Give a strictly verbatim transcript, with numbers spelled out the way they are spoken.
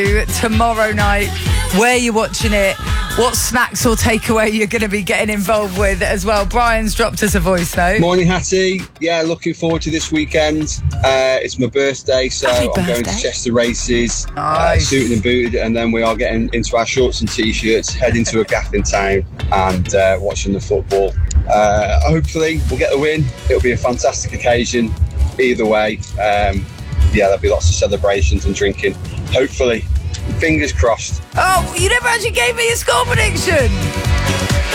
tomorrow night, where you're watching it, what snacks or takeaway you're going to be getting involved with as well. Brian's dropped us a voice note. Morning, Hattie. Yeah, looking forward to this weekend. Uh, it's my birthday, so Happy I'm birthday. going to Chester Races, Nice. uh, suited and booted, and then we are getting into our shorts and t-shirts, heading to a gaff in town and uh, watching the football. Uh, hopefully we'll get the win. It'll be a fantastic occasion either way. Um, yeah, there'll be lots of celebrations and drinking. Hopefully, fingers crossed. Oh, you never actually gave me a score prediction.